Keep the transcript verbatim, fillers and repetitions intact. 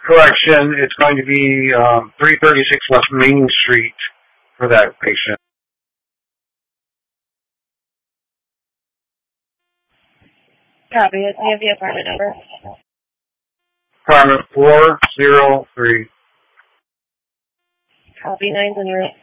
Correction, it's going to be um, three thirty-six West Main Street for that patient. Copy. Do you have the apartment number? Apartment four oh three. Copy. Nine's en route.